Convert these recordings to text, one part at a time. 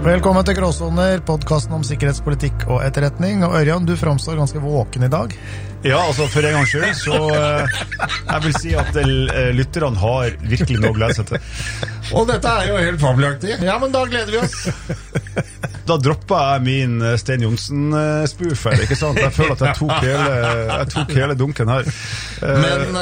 Velkommen til Gråsoner, podcasten om sikkerhetspolitikk og etterretning. Og Ørjan, du framstår ganske våken i dag. Ja, altså for en gang skyld, så jeg vil si at lytterne har virkelig noe å glede seg til. Og dette jo helt fabelaktig. Ja, men da gleder vi oss. Da droppet jeg min Sten Johnsen-spoof her, ikke sant? Jeg føler at jeg tok hele dunken her. Men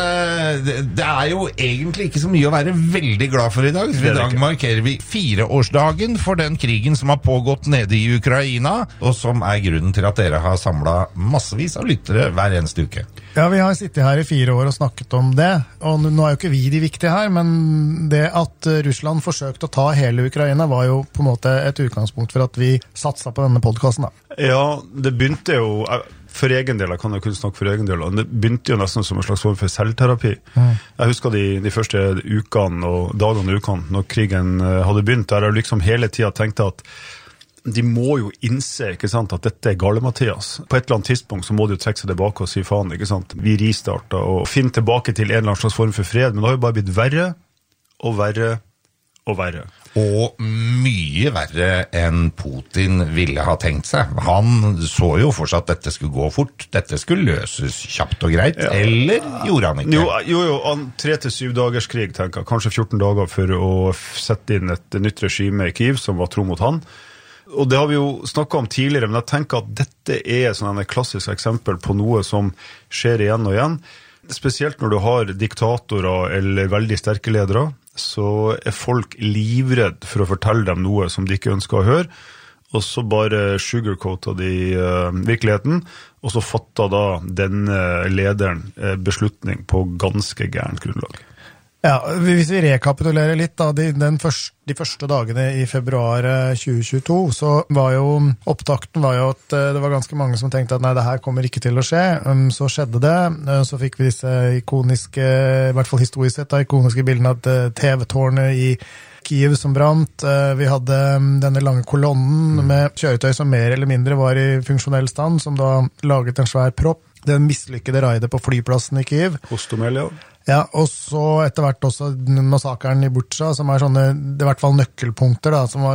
det jo egentlig ikke så mye å være veldig glad for i dag. For i dag markerer vi 4-årsdagen for den krigen som har pågått nede i Ukraina, og som grunnen til at dere har samlet massevis av lyttere hver eneste uke. Ja, vi har sittet her i 4 år og snakket om det, og nå jo ikke vi de viktige her, men det at Russland forsøkte å ta hele Ukraina var jo på en måte et utgangspunkt for at vi satset på denne podcasten da. Ja, det begynte jo, for egen del, jeg kan jo kun snakke for egen del, det begynte jo nesten som en slags form for selvterapi. Jeg husker de første ukene og dagene og ukene, når krigen hadde begynt, der jeg liksom hele tiden tenkte at de må jo innse, ikke sant, at dette gale Mathias. På et eller annet tidspunkt så må de jo trekke seg tilbake og si faen, ikke sant. Vi restarter og finner tilbake til en eller annen slags form for fred, men det har jo bare blitt verre og verre og verre. Og mye verre enn Putin ville ha tenkt seg. Han så jo fortsatt at dette skulle gå fort, dette skulle løses kjapt og greit, eller gjorde han ikke? Jo, 3 til 7 dagers krig, tenker jeg. Kanskje 14 dager for å sette inn et nytt regime i Kiev som var tro mot han. Og det har vi jo snakket om tidligere, men jeg tenker at dette sånn et klassisk eksempel på noe som skjer igjen og igjen. Spesielt når du har diktatorer eller veldig sterke ledere, så folk livredd for å fortelle dem noe som de ikke ønsker å høre, og så bare sugarcoater de virkeligheten, og så fatter da denne lederen beslutning på ganske gærent grunnlag. Ja, hvis vi rekapitulerer litt da, de første dagene i februar 2022, så var jo opptakten at det var ganske mange som tenkte at nei, det her kommer ikke til å skje. Så skjedde det, så fikk vi disse ikoniske, i hvert fall historisk sett, ikoniske bildene av TV-tårnet i Kiev som brant. Vi hadde denne lange kolonnen med kjøretøy som mer eller mindre var i funksjonell stand, som da laget en svær propp. Det mislykkede raidet på flyplassen i Kiev. Hostomel, Ja, og så etter hvert også massakren i Butsja, som sånne, det i hvert fall nøkkelpunkter da, som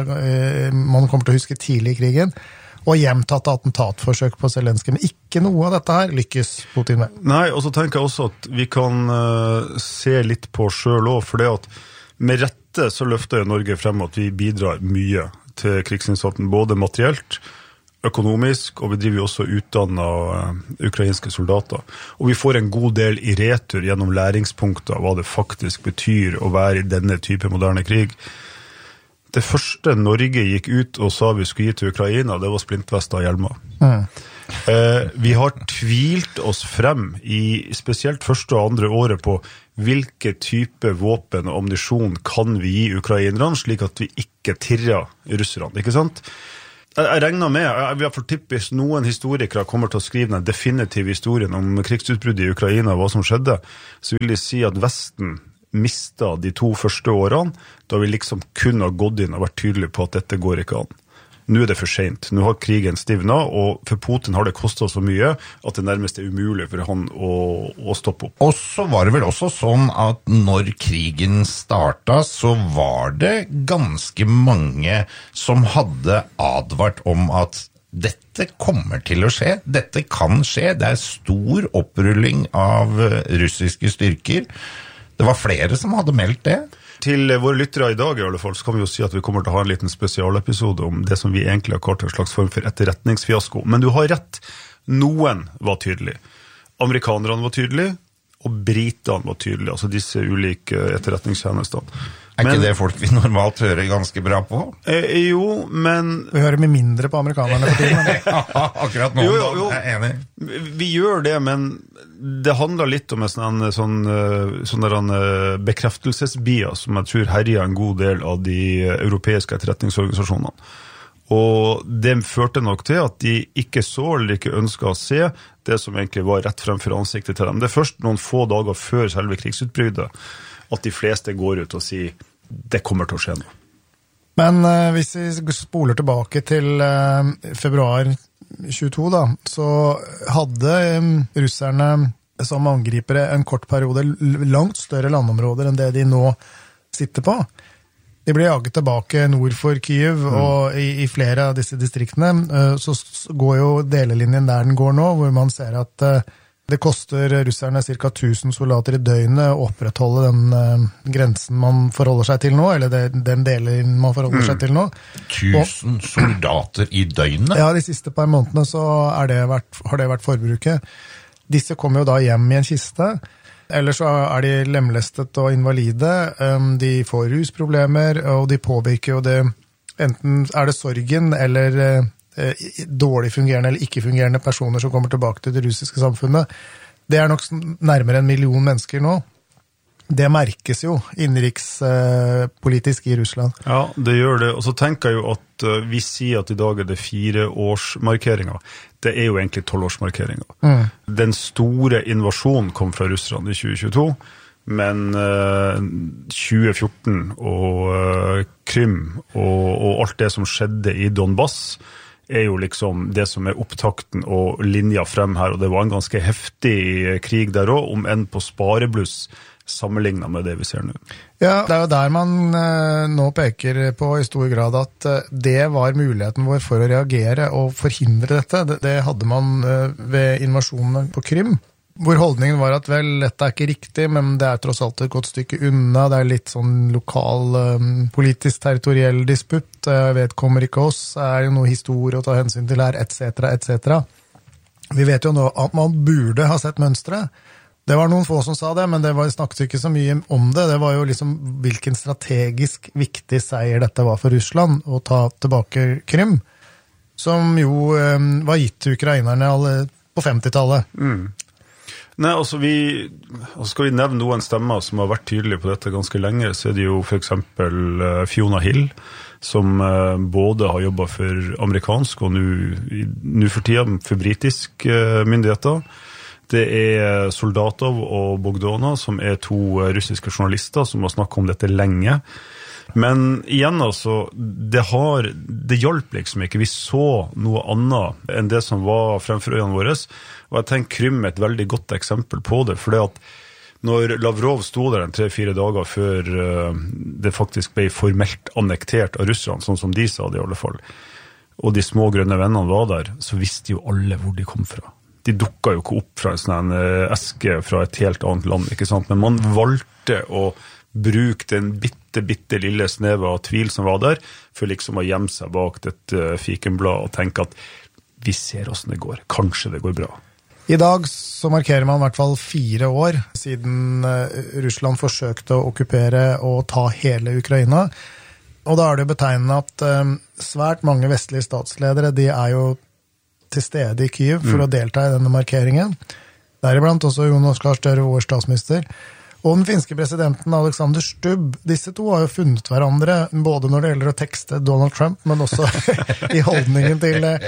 man kommer til å huske tidlig i krigen, og hjemtatt attentatforsøk på Zelenskyj, men ikke noe av dette her lykkes Putin med. Nei, og så tenker jeg også at vi kan se litt på selv også, for det at med rette så løfter Norge frem at vi bidrar mye til krigsinnsatsen, både materielt, økonomisk, og vi driver også utdannet ukrainske soldater. Og vi får en god del i retur gjennom læringspunkter, hva det faktisk betyr å være i denne type moderne krig. Det første Norge gikk ut og sa vi skulle gi til Ukraina, det var splintvester og hjelmer. Vi har tvilt oss frem i spesielt første og andre året på hvilke type våpen og ammunisjon kan vi gi ukrainerne, slik at vi ikke tirrer russerne, ikke sant? Jeg regner med, vi har for typisk noen historikere kommer til å skrive den definitive historien om krigsutbruddet i Ukraina og hva som skjedde, så vil de si at Vesten mistet de 2 første årene, da vi liksom kun har gått inn og vært tydelige på at dette går ikke an. Nå det for sent. Nå har krigen stivnet, og for Putin har det kostet så mye at det nærmest umulig for han å stoppe opp. Og så var det vel også sånn at når krigen startet, så var det ganske mange som hadde advart om at dette kommer til å skje, dette kan skje, det stor opprulling av russiske styrker. Det var flere som hadde meldt det. Til våre lyttere i dag i alle fall, så kan vi jo si at vi kommer til å ha en liten spesialepisode om det som vi egentlig har kalt en slags form for etterretningsfiasko. Men du har rett, noen var tydelige. Amerikanerne var tydelige, og britene var tydelige, altså disse ulike etterretningstjenestene. Ikke det folk vi normalt hører ganske bra på? Jo, men... Vi hører mye mindre på amerikanerne for tiden. Ja, akkurat nå, jo. Jeg enig. Vi gjør det, men det handler litt om en sånn bekreftelsesbias som jeg tror herjer en god del av de europeiske etterretningsorganisasjonene. Og det førte nok til at de ikke så eller ikke ønsket å se det som egentlig var rett fremfor ansiktet til dem. Det først noen få dager før selve krigsutbruddet at de fleste går ut og sier det kommer til å skje noe. Men hvis vi spoler tilbake til februar 22 da, så hadde russerne som angripere en kort periode langt større landområder enn det de nå sitter på. De ble jaget tilbake nord for Kyiv, og i flere av disse distriktene så går jo delelinjen der den går nå, hvor man ser at det koster russerne ca. 1000 soldater i døgnet å opprettholde den grensen man forholder seg til nå, eller den delen man forholder seg til nå. 1000 soldater i døgnet? Ja, de siste par månedene så har det vært forbruket. Disse kommer jo da hjem i en kiste. Eller så de lemlestet og invalide, de får rusproblemer, og de påvirker jo det, enten det sorgen eller dårlig fungerende eller ikke fungerende personer som kommer tilbake til det russiske samfunnet. Det nok nærmere 1 million mennesker nå. Det merkes jo innenrikspolitisk i Russland. Ja, det gjør det. Og så tenker jeg jo at vi sier at i dag det 4-årsmarkeringer. Det jo egentlig 12-årsmarkeringer. Den store invasjonen kom fra Russland i 2022, men 2014 og Krym og alt det som skjedde i Donbass jo liksom det som opptakten og linja frem her, og det var en ganske heftig krig der også, om enn på sparebluss, sammenlignet med det vi ser nå. Ja, det jo der man nå peker på i stor grad at det var muligheten vår for å reagere og forhindre dette. Det hadde man ved invasjonen på Krym, hvor holdningen var at vel, dette ikke riktig, men det tross alt et godt stykke unna, det litt sånn lokal politisk territoriell disputt, vedkommer ikke oss, jo noe historie å ta hensyn til her, etc., etc. Vi vet jo nå at man burde ha sett mønstre. Det var noen få som sa det, men det snakket ikke så mye om det. Det var jo liksom hvilken strategisk viktig seier dette var for Russland, å ta tilbake Krym, som jo var gitt til ukrainerne på 50-tallet. Nei, altså skal vi nevne noen stemmer som har vært tydelige på dette ganske lenge, så det jo for eksempel Fiona Hill, som både har jobbet for amerikansk og nå for tiden for britisk myndigheter. Det Soldatov og Bogdana, som 2 russiske journalister som har snakket om dette lenge. Men igjen altså, det hjalp liksom ikke. Vi så noe annet enn det som var fremfor øynene våre. Og jeg tenker Krym et veldig godt eksempel på det, for det at når Lavrov stod der 3-4 dager før det faktisk ble formelt annektert av Russland, sånn som de sa det i alle fall, og de små grønne vennene var der, så visste jo alle hvor de kom fra. De dukket jo ikke opp fra en sånn eske fra et helt annet land, ikke sant? Men man valgte å bruke den bitte lille snevet av tvil som var der, for liksom å gjemme seg bak dette fikenblad og tenke at vi ser hvordan det går. Kanskje det går bra. I dag så markerer man i hvert fall 4 år siden Russland forsøkte å okkupere og ta hele Ukraina. Og da det betegnet at svært mange vestlige statsledere, de jo til stede i Kyiv for å delta i denne markeringen. Deriblant også Jonas Gahr Støre, vår statsminister. Og den finske presidenten Alexander Stubb, disse 2 har jo funnet hverandre, både når det gjelder å tekste Donald Trump, men også i holdningen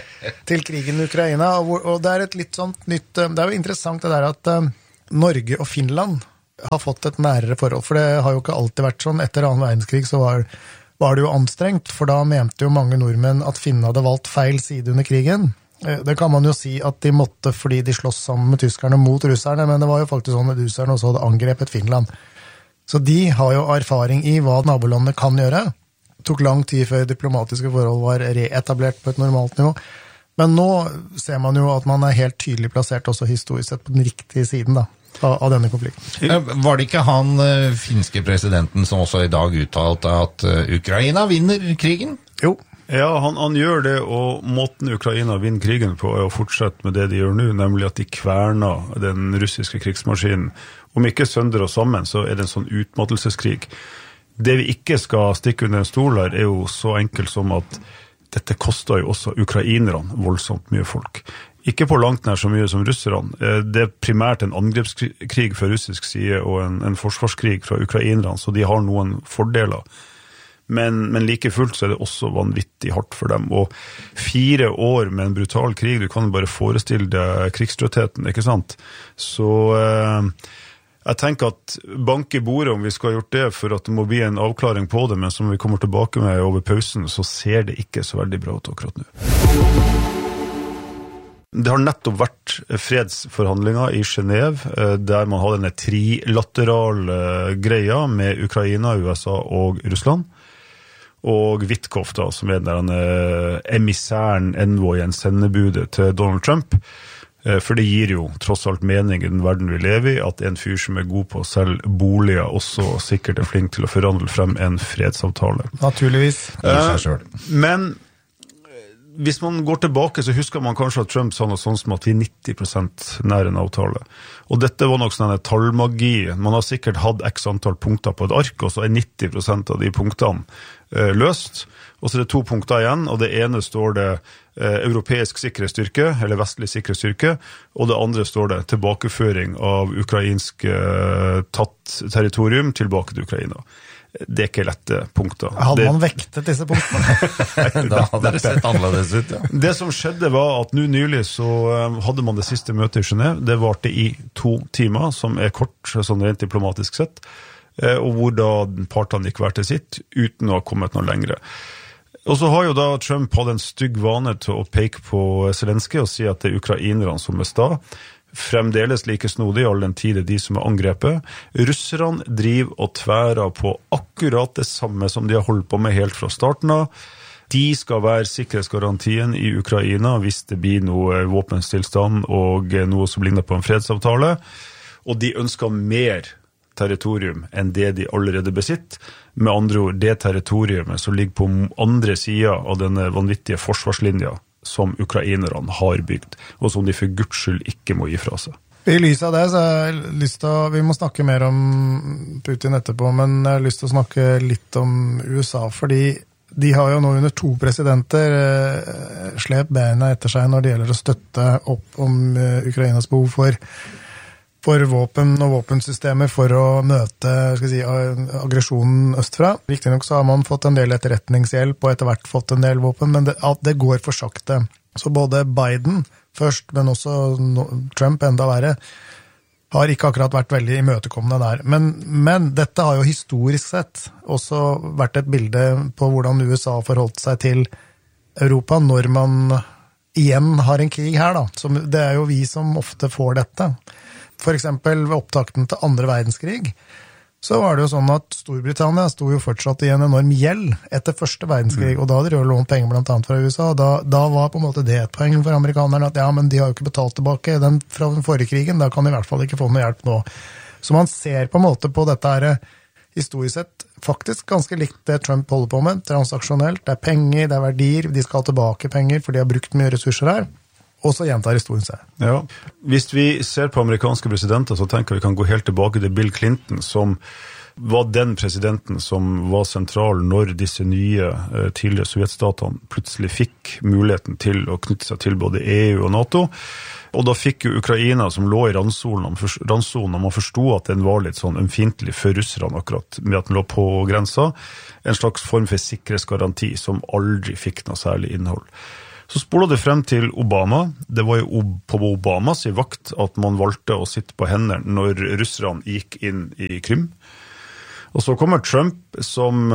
til krigen i Ukraina. Og det et litt sånt nytt, det jo interessant det der at Norge og Finland har fått et nærere forhold, for det har jo ikke alltid vært sånn. Etter 2. verdenskrig så var det jo anstrengt, for da mente jo mange nordmenn at Finland hadde valgt feil side under krigen. Det kan man jo si at de måtte fordi de slåss sammen med tyskerne mot russerne, men det var jo faktisk sånn at russerne også hadde angrepet Finland. Så de har jo erfaring i hva nabolandet kan gjøre. Det tok lang tid før diplomatiske forhold var reetablert på et normalt nivå. Men nå ser man jo at man helt tydelig plassert også historisk sett på den riktige siden av denne konflikten. Var det ikke han finske presidenten som også i dag uttalte at Ukraina vinner krigen? Jo. Ja, han gjør det, og måten Ukraina vinner krigen på å fortsette med det de gjør nå, nemlig at de kverner den russiske krigsmaskinen. Om ikke sønder og sammen, så det en sånn utmattelseskrig. Det vi ikke skal stikke under en stol her, jo så enkelt som at dette koster jo også ukrainerne voldsomt mye folk. Ikke på langt nær så mye som russerne. Det primært en angrepskrig fra russisk side og en forsvarskrig fra ukrainerne, så de har noen fordeler. Men like fullt så det også vanvittig hardt for dem. Og 4 år med en brutal krig, du kan bare forestille deg krigstrøttheten, ikke sant? Så jeg tenker at bank i bordet om vi skal ha gjort det for at det må bli en avklaring på det, men som vi kommer tilbake med over pausen, så ser det ikke så veldig bra ut akkurat nå. Det har nettopp vært fredsforhandlinger i Genève, der man hadde denne trilaterale greia med Ukraina, USA og Russland. og Witkoff da, som den emissæren, envoyen, sendebudet til Donald Trump. For det gir jo tross alt mening i den verden vi lever i, at en fyr som god på å selge boliger også sikkert flink til å forhandle frem en fredsavtale. Naturligvis. Men hvis man går tilbake, så husker man kanskje at Trump sa noe sånt som at vi 90% nær en avtale. Og dette var nok sånn tallmagi. Man har sikkert hatt x antall punkter på et ark, og så 90% av de punktene løst. Og så det 2 punkter igjen, og det ene står det europeisk sikkerhetsstyrke, eller vestlig sikkerhetsstyrke, og det andre står det tilbakeføring av ukrainsk tatt territorium tilbake til Ukraina. Det ikke lette punkter. Hadde man vektet disse punktene? Da hadde det sett annerledes ut, ja. Det som skjedde var at nå nylig så hadde man det siste møtet i Genève. Det varte i 2 timer, som kort, sånn rent diplomatisk sett, og hvor da partene gikk hver til sitt, uten å ha kommet noe lengre. Og så har jo da Trump hatt en stygg vane til å peke på Zelensky og si at det ukrainerne som sta. Fremdeles like snodig all den tid de som angrepet. Russerne driver og tværer på akkurat det samme som de har holdt på med helt fra starten av. De skal være sikkerhetsgarantien i Ukraina hvis det blir noe våpenstillstand og noe som ligner på en fredsavtale. Og de ønsker mer territorium enn det de allerede besitter. Med andre ord, det territoriumet som ligger på andre siden av denne vanvittige forsvarslinja som ukrainerne har bygd, og som de for Guds skyld ikke må gi fra seg. I lys av det, så har jeg lyst til vi må snakke mer om Putin etterpå, men jeg har lyst til å snakke litt om USA, fordi de har jo nå under 2 presidenter slept beina etter seg når det gjelder å støtte opp om Ukrainas behov for våpen og våpensystemer for å møte aggresjonen østfra. Riktig nok så har man fått en del etterretningshjelp og etter hvert fått en del våpen, men det går for sakte. Så både Biden først, men også Trump enda verre, har ikke akkurat vært veldig imøtekommende der. Men dette har jo historisk sett også vært et bilde på hvordan USA har forholdt seg til Europa når man igjen har en krig her, da. Så det jo vi som ofte får dette. For eksempel ved opptakten til 2. verdenskrig, så var det jo sånn at Storbritannia stod jo fortsatt i en enorm gjeld etter 1. verdenskrig, og da hadde de jo lånt penger blant annet fra USA, og da var på en måte det et poeng for amerikanerne, at ja, men de har jo ikke betalt tilbake fra den forrige krigen, da kan de i hvert fall ikke få noe hjelp nå. Så man ser på en måte på dette her historisk sett faktisk ganske likt det Trump holder på med, transaksjonelt, det penger, det verdier, de skal ha tilbake penger, for de har brukt mye ressurser her. Og så gjentar historien seg. Ja, hvis vi ser på amerikanske presidenter, så tenker vi kan gå helt tilbake til Bill Clinton, som var den presidenten som var sentral når disse nye tidligere sovjetstatene plutselig fikk muligheten til å knytte seg til både EU og NATO. Og da fikk jo Ukraina, som lå i randsonen, og man forstod at den var litt sånn ømfintlig for russerne akkurat, med at den lå på grensa, en slags form for sikkerhetsgaranti som aldri fikk noe særlig innhold. Så spolet det frem til Obama. Det var jo på Obamas i vakt at man valgte å sitte på hendene når russerne gikk inn i Krim. Og så kommer Trump, som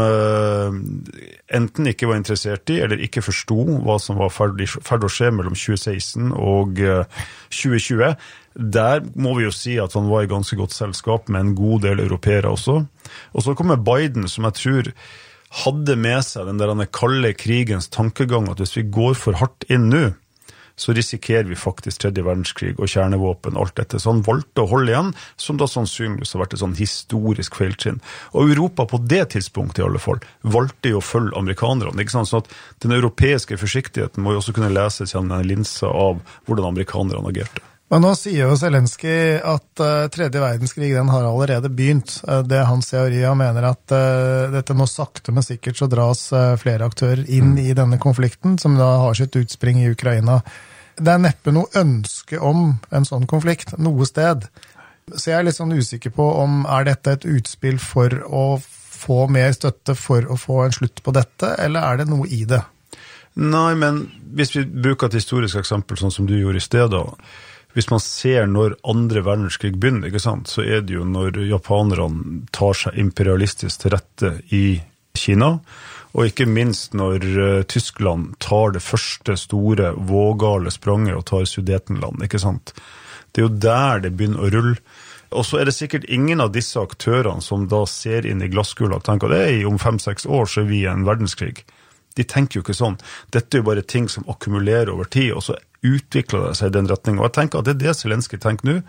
enten ikke var interessert i, eller ikke forstod hva som var ferdig å skje mellom 2016 og 2020. Der må vi jo si at han var i ganske godt selskap med en god del europeere også. Og så kommer Biden, som jeg tror hadde med seg den der kalde krigens tankegang, at hvis vi går for hardt inn nå, så risikerer vi faktisk 3. verdenskrig og kjernevåpen, alt dette. Så han valgte å holde igjen, som da sannsynligvis har vært et sånn historisk feiltrinn. Og Europa på det tidspunktet i alle fall, valgte jo å følge amerikanerne. Ikke sant? Så at den europeiske forsiktigheten må jo også kunne leses gjennom en linse av hvordan amerikanerne agerte. Men nå sier jo Zelensky at 3. verdenskrig den har allerede begynt. Det er hans teori. Han mener at dette nå sakte, men sikkert så dras flere aktører inn i denne konflikten, som da har sitt utspring i Ukraina. Det er neppe noe ønske om en sånn konflikt noe sted. Så jeg er litt sånn usikker på om dette et utspill for å få mer støtte for å få en slutt på dette, eller det noe i det? Nei, men hvis vi bruker et historisk eksempel, sånn som du gjorde i stedet, hvis man ser når 2. verdenskrig begynner, ikke sant, så det jo når japanerne tar seg imperialistisk til rette i Kina, og ikke minst når Tyskland tar det første store vågale spranget og tar Sudetenland, ikke sant. Det jo der det begynner å rulle. Og så det sikkert ingen av disse aktørene som da ser inn i glasskula og tenker at om 5-6 år så vi i en verdenskrig. De tenker jo ikke sånn. Dette jo bare ting som akkumulerer over tid, og så utvikler det seg i den retningen. Og jeg tenker at det Zelenskyj tenker nå.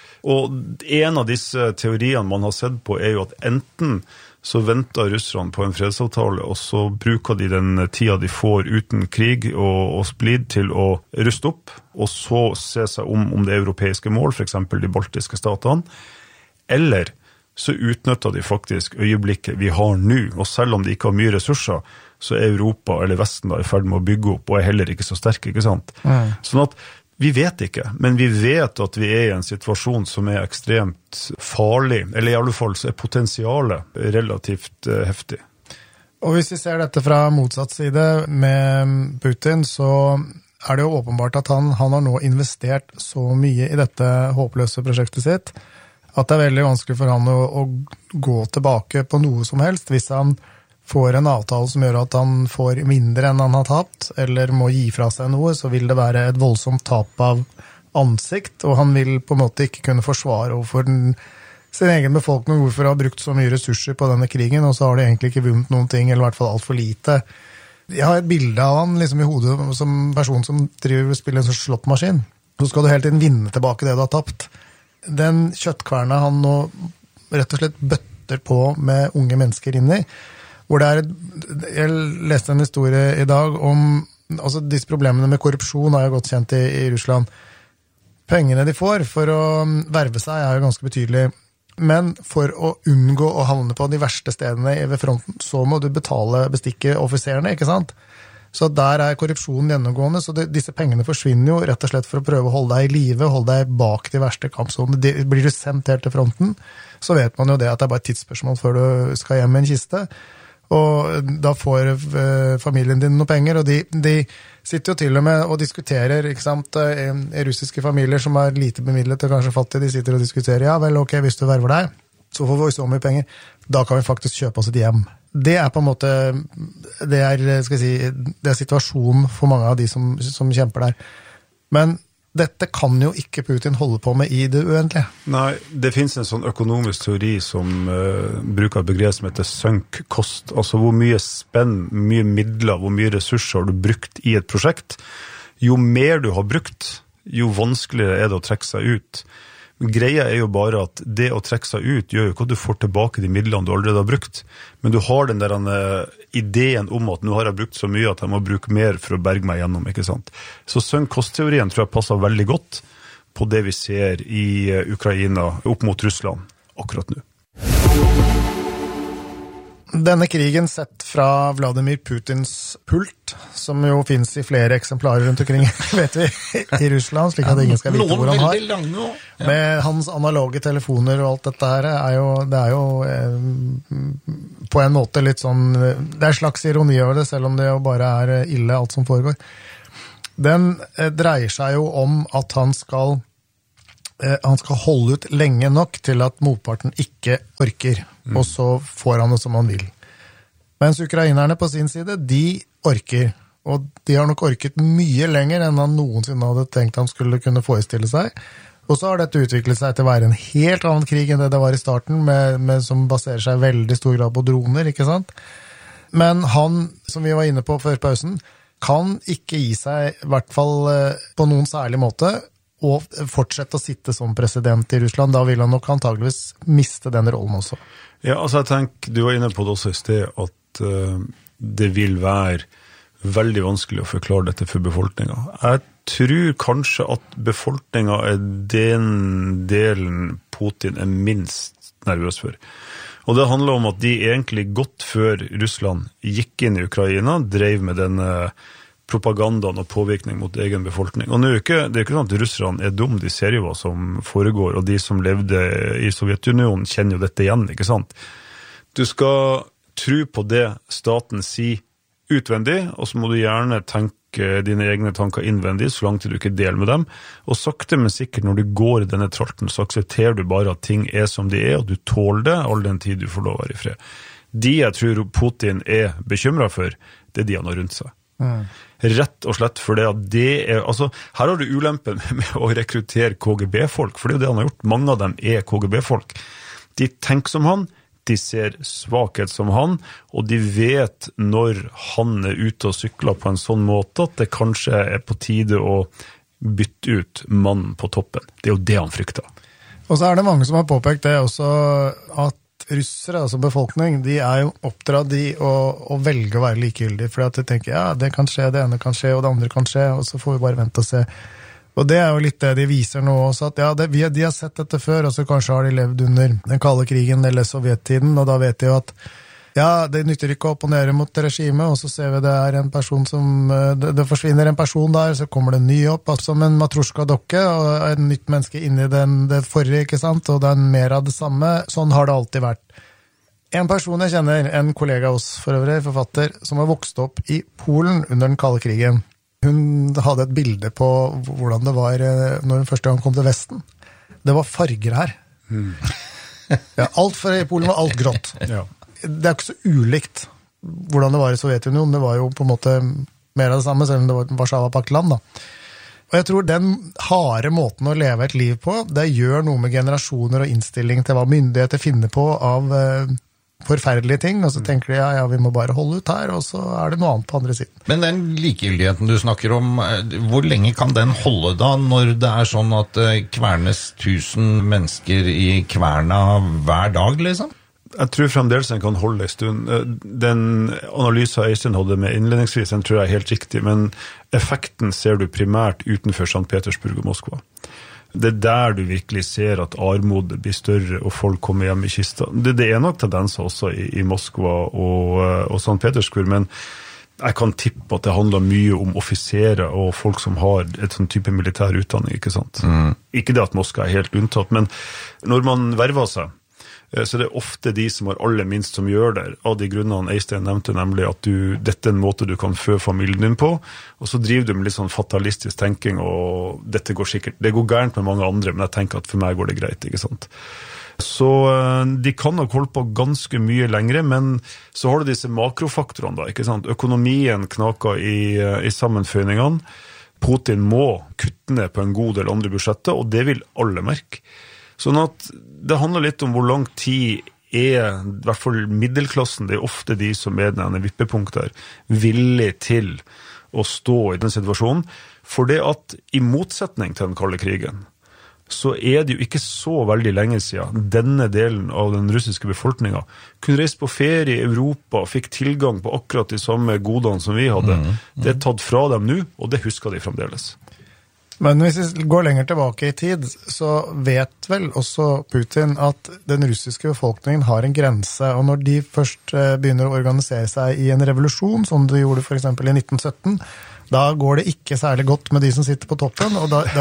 Og en av disse teoriene man har sett på jo at enten så venter russerne på en fredsavtale, og så bruker de den tida de får uten krig og splid til å ruste opp, og så se seg om det europeiske mål, for eksempel de baltiske statene, eller så utnytter de faktisk øyeblikket vi har nå, og selv om de ikke har mye ressurser, så Europa eller Vesten da i ferd med å bygge opp, og heller ikke så sterk, ikke sant? Sånn at vi vet ikke, men vi vet at vi i en situasjon som ekstremt farlig, eller i alle fall så potensialet relativt heftig. Og hvis vi ser dette fra motsatt side med Putin, så det jo åpenbart at han har nå investert så mye i dette håpløse prosjektet sitt, at det veldig vanskelig for han å gå tilbake på noe som helst, hvis han får en avtale som gjør at han får mindre enn han har tapt, eller må gi fra seg noe, så vil det være et voldsomt tap av ansikt, og han vil på en måte ikke kunne forsvare overfor sin egen befolkning hvorfor han har brukt så mye ressurser på denne krigen, og så har de egentlig ikke vunnet noen ting, eller i hvert fall alt for lite. Jeg har et bilde av han liksom i hodet som person som spiller en sånn slottmaskin. Så skal du hele tiden vinne tilbake det du har tapt. Den kjøttkverna han nå rett og slett bøtter på med unge mennesker inni, hvor jeg leste en historie i dag om altså disse problemene med korrupsjon har jo godt kjent i Russland. Pengene de får for å verve seg jo ganske betydelig, men for å unngå å havne på de verste stedene ved fronten, så må du bestikke offiserene, ikke sant? Så der korrupsjonen gjennomgående, så disse pengene forsvinner jo rett og slett for å prøve å holde deg i live, holde deg bak de verste kampsonene. Blir du sendt helt til fronten, så vet man jo det at det bare et tidsspørsmål før du skal hjem med en kiste, og da får familien din noen penger, og de sitter jo til og med og diskuterer, ikke sant, russiske familier som lite bemidlet og kanskje fattige, de sitter og diskuterer, ja vel, ok, hvis du verver deg, så får vi så mye penger, da kan vi faktisk kjøpe oss et hjem. Det på en måte, det skal jeg si, det situasjonen for mange av de som kjemper der. Men dette kan jo ikke Putin holde på med i det uendelige. Nei, det finnes en sånn økonomisk teori som bruker et begrep som heter sunk cost, altså hvor mye spenn, mye midler, hvor mye ressurser har du brukt i et prosjekt. Jo mer du har brukt, jo vanskeligere det å trekke seg ut. Greia jo bare at det å trekke seg ut gjør jo ikke at du får tilbake de midlene du allerede har brukt, men du har den der ideen om at nå har jeg brukt så mye at jeg må bruke mer for å berge meg gjennom, ikke sant? Så sunk-cost-teorien tror jeg passer veldig godt på det vi ser i Ukraina opp mot Russland akkurat nå. Denne krigen sett fra Vladimir Putins pult, som jo finnes i flere eksemplarer rundt omkring, vet vi, i Russland, slik at ingen skal vite hvor han har. Noen veldig lange også. Ja. Med hans analoge telefoner og alt dette her, det er jo på en måte litt sånn, det en slags ironi over det, selv om det jo bare ille alt som foregår. Den dreier seg jo om at han skal holde ut lenge nok til at motparten ikke orker, og så får han det som han vil. Mens ukrainerne på sin side, de orker, og de har nok orket mye lenger enn han noensinne hadde tenkt han skulle kunne forestille seg. Og så har dette utviklet seg til å være en helt annen krig enn det var i starten, som baserer seg veldig stor grad på droner, ikke sant? Men han, som vi var inne på før pausen, kan ikke gi seg, i hvert fall på noen særlig måte, og fortsette å sitte som president i Russland. Da vil han nok antageligvis miste den rollen også. Ja, altså jeg tenker, du var inne på det også i sted, at det vil være veldig vanskelig å forklare dette for befolkningen. Jeg tror kanskje at befolkningen den delen Putin minst nervøs for. Og det handler om at de egentlig godt før Russland gikk inn i Ukraina, drev med denne propagandaen og påvirkning mot egen befolkning. Og det er ikke sånn at russerne dum, de ser jo hva som foregår, og de som levde i Sovjetunionen kjenner jo dette igjen, ikke sant? Du skal tro på det staten sier utvendig, og så må du gjerne tenke dine egne tanker innvendig, så langt du ikke deler med dem. Og sakte, men sikkert når du går i denne tralten, så aksepterer du bare at ting som de og du tåler det all den tid du får lov å være i fred. De jeg tror Putin bekymret for, det de han har rundt seg. Rett og slett for det at det altså, her har du ulempen med å rekruttere KGB-folk, for det er det han har gjort. Mange av dem KGB-folk. De tenker som han, de ser svakhet som han, og de vet når han ute og sykler på en sånn måte at det kanskje på tide å bytte ut mannen på toppen. Det jo det han frykter. Og så det mange som har påpekt det også, at russere, altså befolkning, de jo oppdratt i å velge å være likegyldig, for at de tenker, ja, det kan skje, det ene kan skje, og det andre kan skje, og så får vi bare vente og se. Og det jo litt det de viser nå også, at ja, de har sett dette før, og så kanskje har de levd under den kalde krigen eller sovjettiden, og da vet de jo at ja, det nytter ikke å opponere mot regimet, og så ser vi det en person som, det forsvinner en person der, så kommer det en ny opp, altså som en matrosjka-dokke, og en nytt menneske inni det forrige, ikke sant, og det mer av det samme. Sånn har det alltid vært. En person jeg kjenner, en kollega av oss for øvrig, forfatter, som har vokst opp i Polen under den kalde krigen. Hun hadde et bilde på hvordan det var når hun første gang kom til Vesten. Det var farger her. Ja, alt for i Polen var alt grått. Ja. Det ikke så ulikt hvordan det var i Sovjetunionen. Det var jo på en måte mer av det samme, selv om det var Warszawa-paktland da. Og jeg tror den harde måten å leve et liv på, det gjør noe med generasjoner og innstilling til hva myndigheter finner på av forferdelige ting, og så tenker de, ja, vi må bare holde ut her, og så det noe annet på andre siden. Men den likegyldigheten du snakker om, hvor lenge kan den holde da, når det sånn at kvernes 1000 mennesker i kverna hver dag, liksom? Jeg tror fremdeles den kan holde en stund. Den analysen Øystein hadde med innledningsvis, den tror jeg helt riktig, men effekten ser du primært utenfor St. Petersburg og Moskva. Det der du virkelig ser at armodet blir større, og folk kommer hjem i kista. Det nok tendenser også i Moskva og St. Petersburg, men jeg kan tippe at det handler mye om offiserer og folk som har et sånn type militær utdanning, ikke sant? Ikke det at Moskva helt unntatt, men når man verver seg, så det ofte de som har aller minst som gjør det, av de grunnene Øystein nevnte, nemlig at dette en måte du kan fø familien din på, og så driver du med litt sånn fatalistisk tenking, og dette går sikkert, det går gærent med mange andre, men jeg tenker at for meg går det greit, ikke sant? Så de kan nok holde på ganske mye lengre, men så har du disse makrofaktorene da, ikke sant? Økonomien knaker i sammenføyningene, Putin må kutte ned på en god del andre budsjetter, og det vil alle merke. Sånn at det handler litt om hvor lang tid i hvert fall middelklassen, det ofte de som denne vippepunkt der, villig til å stå i den situasjonen, for det at i motsetning til den kalde krigen, så det jo ikke så veldig lenge siden denne delen av den russiske befolkningen kunne reise på ferie i Europa og fikk tilgang på akkurat de samme godene som vi hadde. Det tatt fra dem nå, og det husker de fremdeles. Men hvis vi går lenger tilbake i tid, så vet vel også Putin at den russiske befolkningen har en grense, og når de først begynner å organisere seg i en revolusjon, som de gjorde for eksempel i 1917, da går det ikke særlig godt med de som sitter på toppen, og da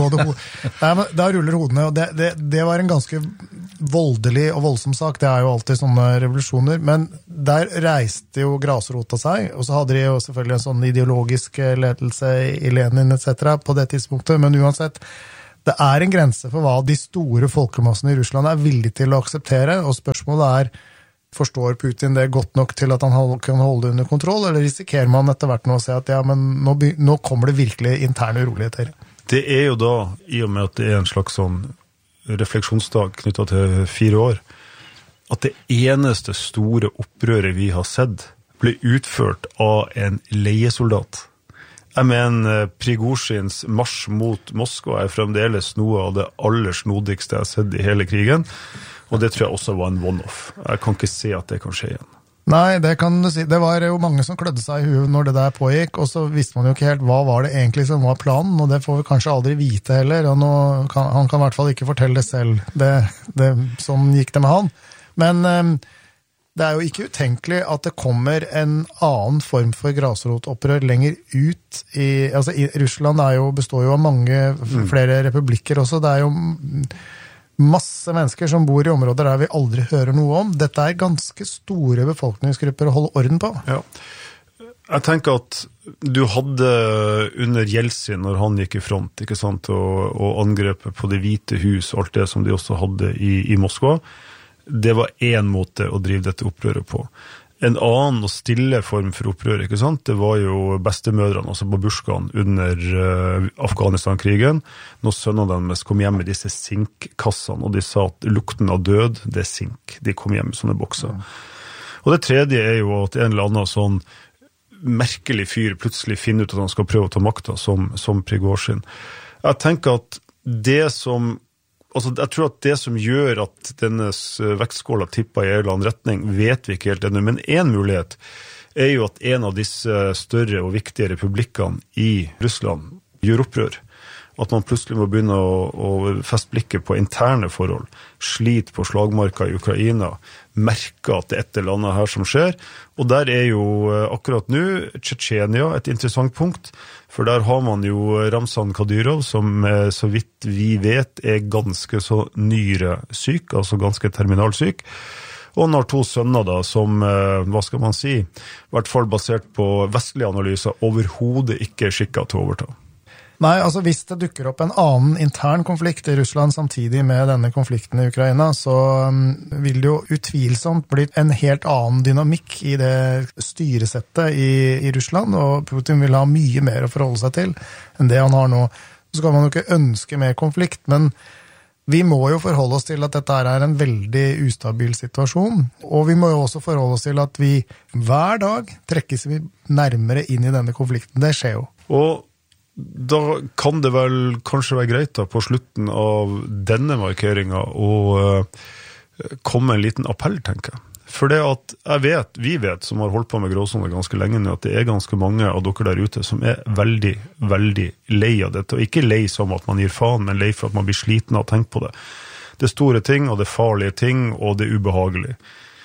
ruller hodene, og det var en ganske voldelig og voldsom sak. Det jo alltid sånne revolusjoner, men der reiste jo grasrota seg, og så hadde de jo selvfølgelig en sånn ideologisk ledelse i Lenin etc. på det tidspunktet, men uansett, det en grense for hva de store folkemassene i Russland villige til å akseptere, og spørsmålet forstår Putin det godt nok til at han kan holde det under kontroll, eller risikerer man etter hvert nå å se at ja, men nå kommer det virkelig interne uroligheter? Det jo da, i og med at det en slags sånn refleksjonsdag knyttet til 4 år, at det eneste store opprøret vi har sett ble utført av en leiesoldat. Jeg mener, Prigozjins marsj mot Moskva fremdeles noe av det aller snodigste jeg har sett i hele krigen, og det tror jeg også var en one-off. Jeg kan ikke se at det kan skje igjen. Nei, det kan du si. Det var jo mange som klødde seg i huet når det der pågikk, og så visste man jo ikke helt hva var det egentlig som var planen, og det får vi kanskje aldri vite heller, og han kan I hvert fall ikke fortelle det selv. Sånn gikk det med han. Men det jo ikke utenkelig at det kommer en annen form for grasrotopprør lenger ut Russland består jo av mange flere republikker også. Det jo masse mennesker som bor i områder der vi aldri hører noe om. Dette ganske store befolkningsgrupper å holde orden på. Ja. Jeg tenker at du hadde under Jeltsin, når han gikk i front, ikke sant, og angrepet på Det hvite hus, alt det som de også hadde i Moskva, det var en måte å drive dette opprøret på. En annen og stille form for opprør, ikke sant? Det var jo bestemødrene, altså babusjkaen, under Afghanistan-krigen, når sønnene deres kom hjem med disse sinkkassene, og de sa at lukten av død, det sink. De kom hjem med sånne bokser. Og det tredje jo at en eller annen sånn merkelig fyr plutselig finner ut at han skal prøve å ta makta som Prigozjin. Jeg tenker at det som jeg tror at det som gjør at denne vektskåla tipper i en eller annen retning, vet vi ikke helt ennå, men en mulighet jo at en av disse større og viktige republikkene i Russland gjør opprør. At man plutselig må begynne å feste blikket på interne forhold, slite på slagmarka i Ukraina, merke at det et eller annet her som skjer. Og der jo akkurat nå Tsjetsjenia et interessant punkt, for der har man jo Ramzan Kadyrov, som så vidt vi vet ganske så nyresyk, altså ganske terminalsyk. Og han har 2 sønner da, som, hva skal man si, i hvert fall basert på vestlige analyser, overhodet ikke skikket til å overta. Nei, altså hvis det dukker opp en annen intern konflikt i Russland samtidig med denne konflikten i Ukraina, så vil det jo utvilsomt bli en helt annen dynamikk i det styresettet i Russland, og Putin vil ha mye mer å forholde seg til enn det han har nå. Så skal man jo ikke ønske mer konflikt, men vi må jo forholde oss til at dette en veldig ustabil situasjon, og vi må jo også forholde oss til at vi hver dag trekkes vi nærmere inn i denne konflikten. Det skjer jo. Og da kan det vel kanskje være greit da, på slutten av denne markeringen å komme en liten appell, tenker jeg. For det at vi vet, som har holdt på med gråsoner ganske lenge nå, at det ganske mange av dere der ute som veldig, veldig lei av dette. Og ikke lei som at man gir faen, men lei for at man blir sliten av å tenke på det. Det store ting, og det farlige ting, og det ubehagelige.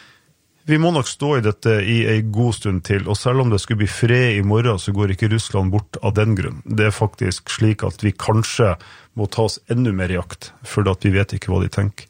Vi må nok stå i dette i en god stund til, og selv om det skulle bli fred i morgen, så går ikke Russland bort av den grunn. Det faktisk slik at vi kanskje må ta oss enda mer i jakt, for at vi vet ikke hva de tenker.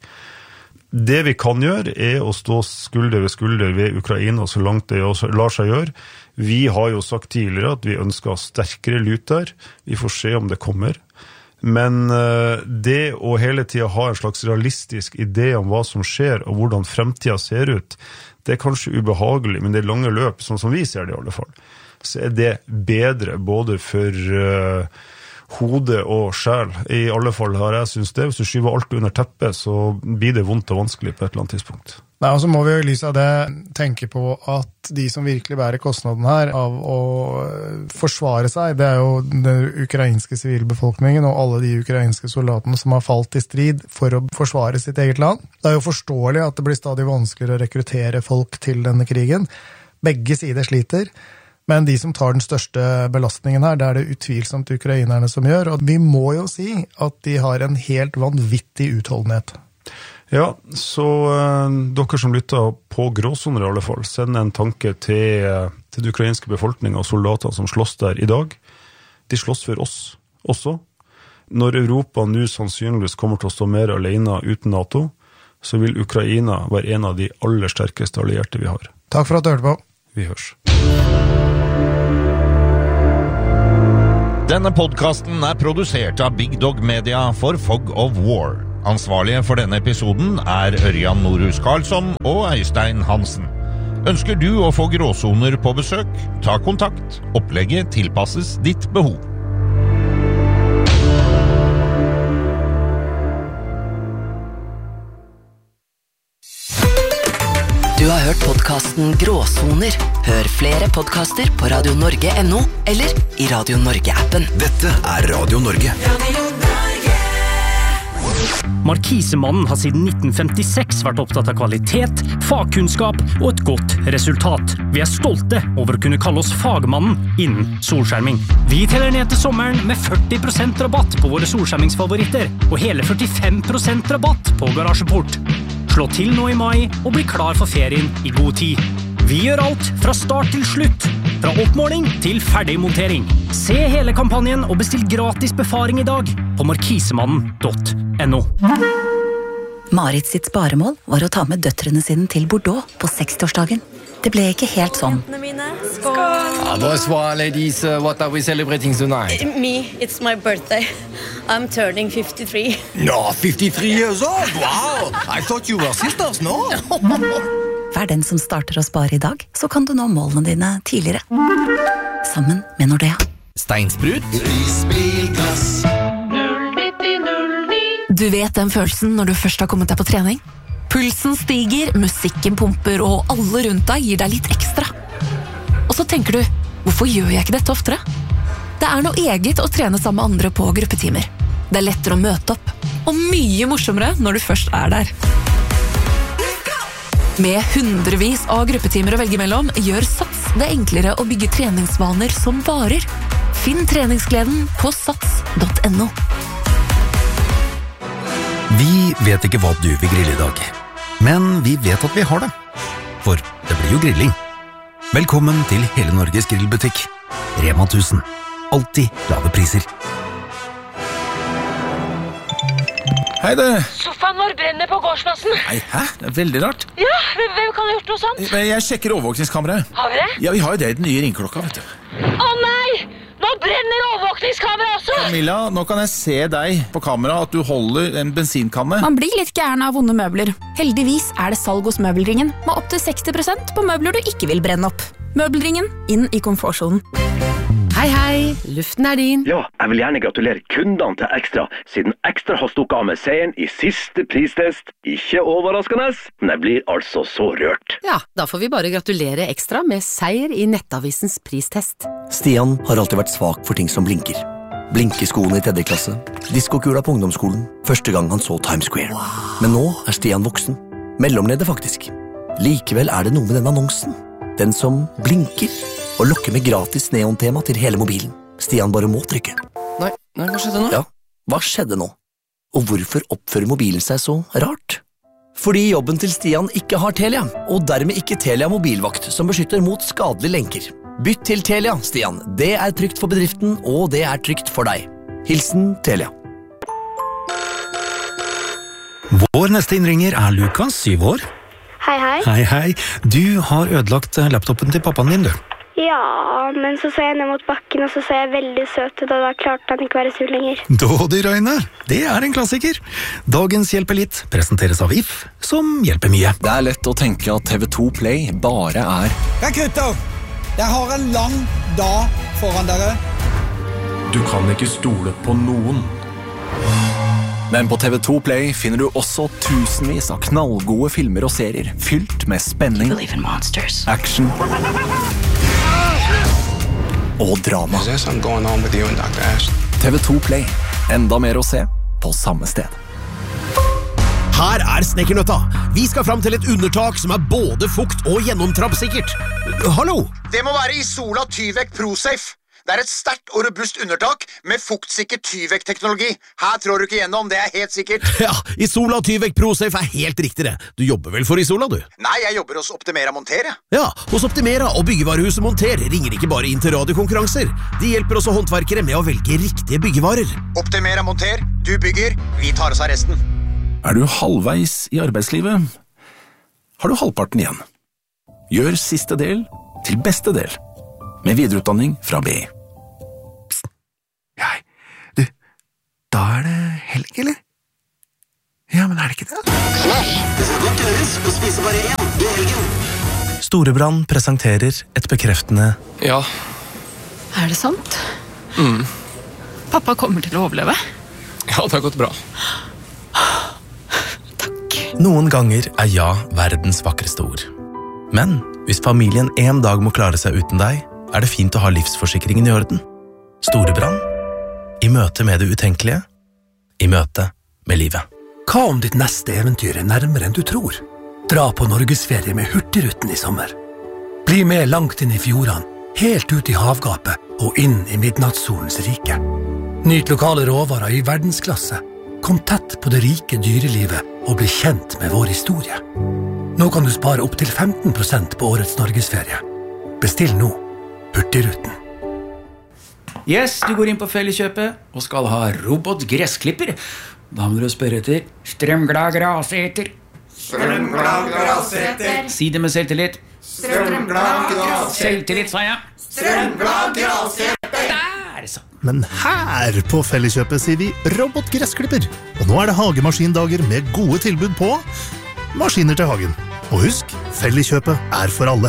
Det vi kan gjøre å stå skulder ved skulder ved Ukraina så langt det lar seg gjøre. Vi har jo sagt tidligere at vi ønsker sterkere lut der. Vi får se om det kommer. Men det å hele tiden ha en slags realistisk idé om hva som skjer og hvordan fremtiden ser ut, det kanskje ubehagelig, men det lange løp, sånn som vi ser det i alle fall, så det bedre både for hode og sjel. I alle fall har jeg synes det. Hvis du skyver alt under teppet, så blir det vondt og vanskelig på et eller annet tidspunkt. Nei, og så må vi jo i lys av det tenke på at de som virkelig bærer kostnaden her av å forsvare seg, det jo den ukrainske sivilbefolkningen og alle de ukrainske soldatene som har falt i strid for å forsvare sitt eget land. Det jo forståelig at det blir stadig vanskeligere å rekruttere folk til denne krigen. Begge sider sliter. Men de som tar den største belastningen her, det det utvilsomt ukrainerne som gjør, og vi må jo si at de har en helt vanvittig utholdenhet. Ja, så dere som lytter på gråsoner i alle fall, send en tanke til den ukrainske befolkningen og soldater som slåss der i dag. De slåss for oss også. Når Europa nå sannsynligvis kommer til å stå mer alene uten NATO, så vil Ukraina være en av de aller sterkeste allierte vi har. Takk for at du hørte på. Vi hørs. Denne podcasten produsert av Big Dog Media for Fog of War. Ansvarlige for denne episoden Ørjan Norhus Karlsson og Øystein Hansen. Ønsker du å få gråsoner på besøk? Ta kontakt. Opplegget tilpasses ditt behov. Du har hørt podcasten Gråsoner. Hør flere podcaster på radionorge.no eller i Radio Norge-appen. Dette Radio Norge. Markisemannen har siden 1956 vært opptatt av kvalitet, fagkunnskap og et godt resultat. Vi stolte over å kunne kalle oss fagmannen innen solskjerming. Vi teller ned til sommeren med 40% rabatt på våre solskjermingsfavoritter, og hele 45% rabatt på garasjeport. Slå til nå i mai og bli klar for ferien i god tid. Vi gjør alt fra start til slutt. Fra oppmåling til ferdigmontering. Se hele kampanjen og bestill gratis befaring i dag på markisemannen.no. Marit sitt sparemål var å ta med døtrene sine til Bordeaux på 60-årsdagen. Det ble ikke helt sånn. Bonsoir, ladies. What are we celebrating tonight? Me, it's my birthday. I'm turning 53. No, 53 years old? Wow! I thought you were sisters, no? Vær den som starter å spare I dag, så kan du nå målene dine tidligere. Sammen med Nordea. Steinsprut. Du vet den følelsen når du først har kommet deg på trening? Pulsen stiger, musikken pumper, og alle rundt deg gir deg litt ekstra. Og så tenker du, hvorfor gjør jeg ikke dette oftere? Det noe eget å trene sammen med andre på gruppetimer. Det lettere å møte opp, og mye morsommere når du først der. Med hundrevis av gruppetimer å velge mellom, gjør Sats det enklere å bygge treningsvaner som varer. Finn treningsgleden på sats.no. Vi vet ikke hva du vil grille I dag, men vi vet at vi har det. For det blir jo grilling. Velkommen til Hele Norges grillbutikk. Rema 1000. Alltid lave priser. Hei det! Sofaen vår brenner på gårdsplassen. Nei, hæ? Det veldig rart. Ja, hvem kan ha gjort noe sånt? Jeg sjekker overvåkningskameraet. Har vi det? Ja, vi har jo det I den nye ringklokka, vet du. Å nei! Nå brenner overvåkningskameraet også! Camilla, nå kan jeg se deg på kamera at du holder en bensinkanne. Man blir litt gæren av vonde møbler. Heldigvis det salg hos Møbelringen, med opp til 60% på møbler du ikke vil brenne opp. Møbelringen, inn I komfortsonen. Hei, luften din. Ja, jeg vil gjerne gratulere kundene til Ekstra, siden Ekstra har stukket av med seieren I siste pristest. Ikke overraskende, men jeg blir altså så rørt. Ja, da får vi bare gratulere Ekstra med seier I Nettavisens pristest. Stian har alltid vært svak for ting som blinker. Blinkeskoene I 3. klasse, diskokula på ungdomsskolen, første gang han så Times Square. Men nå Stian voksen. Mellomleder faktisk. Likevel det noe med den annonsen. Den som blinker og lokker med gratis neontema til hele mobilen. Stian bare må trykke. Nei, hva skjedde nå? Ja, hva skjedde nå? Og hvorfor oppfører mobilen seg så rart? Fordi jobben til Stian ikke har Telia, og dermed ikke Telia mobilvakt som beskytter mot skadelige lenker. Bytt til Telia, Stian. Det trygt for bedriften, og det trygt for deg. Hilsen Telia. Vår neste innringer Lukas, 7 år. Hei, hei. Hei, hei. Du har ødelagt laptopen til pappaen din, du. Ja, men så jeg ned mot bakken, og så jeg veldig søt ut, og da klarte han ikke være sur lenger. Dådy Røyne, det en klassiker. Dagens Hjelper litt presenteres av If, som hjelper mye. Det lett å tenke at TV2 Play bare Ja, gutter! Jeg har en lang dag foran dere. Du kan ikke stole på noen. Men på TV2 Play finner du også tusenvis av knallgode filmer og serier, fylt med spenning, action og drama. TV2 Play. Enda mer å se på samme sted. Her Snekkernøtta. Vi skal fram til et undertak som både fukt og gjennomtrampsikkert. Hallo! Det må være Isola Tyvek ProSafe. Det et sterkt og robust undertak med fuktsikker Tyvek-teknologi. Her trår du ikke gjennom, det helt sikkert. Ja, Isola Tyvek ProSafe helt riktig det. Du jobber vel for Isola, du? Nei, jeg jobber hos Optimera Monter, jeg. Ja, hos Optimera og byggevarehuset Monter ringer ikke bare inn til radiokonkurranser. De hjelper også håndverkere med å velge riktige byggevarer. Optimera Monter, du bygger, vi tar oss av resten. Du halvveis I arbeidslivet? Har du halvparten igjen? Gjør siste del til beste del. Med videreutdanning fra BI. Psst. Du, da det helg, eller? Ja, men det ikke det? Det skal godt gjøres å spise bare én I helgen. Storebrand presenterer et bekreftende Ja. Det sant? Pappa kommer til å overleve. Ja, det har gått bra. Noen ganger ja verdens vakreste ord. Men hvis familien en dag må klare seg uten deg, det fint å ha livsforsikringen I orden. Storebrand. I møte med det utenkelige. I møte med livet. Hva om ditt neste eventyr nærmere enn du tror? Dra på Norgesferie med Hurtigruten I sommer. Bli med langt inn I fjordene, helt ut I havgapet og inn I midnattssolens rike. Nyt lokale råvarer I verdensklasse. Kom tett på det rike dyrelivet og bli kjent med vår historie. Nå kan du spare opp til 15% på årets Norgesferie. Bestill nå. Hurtigruten. Yes, du går inn på Felleskjøpet og skal ha robotgressklipper. Da må du spørre etter strømglad graseter. Strømglad graseter. Si det med selvtillit. Strømglad graseter. Selvtillit, sa jeg. Strømglad graseter. Der, så. Men her på Felleskjøpet sier vi robotgressklipper. Og nå det hagemaskindager med gode tilbud på maskiner til hagen. Og husk, Felleskjøpet for alle.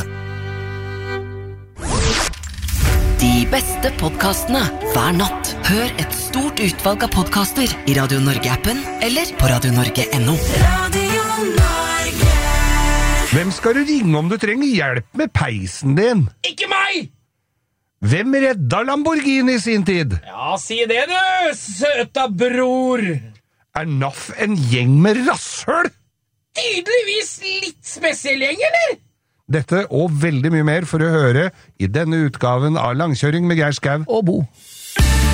De beste podcastene hver natt. Hør et stort utvalg av podcaster i Radio Norge-appen eller på radionorge.no. Radio Norge. Hvem skal du ringe om du trenger hjelp med peisen din? Ikke meg! Hvem redda Lamborghini i sin tid? Ja, si det du, søta bror. NAF en gjeng med rasshøl? Tydeligvis litt spesiell gjeng, eller? Dette og veldig mye mer for å høre i denne utgaven av Langkjøring med Geir Skau og Bo.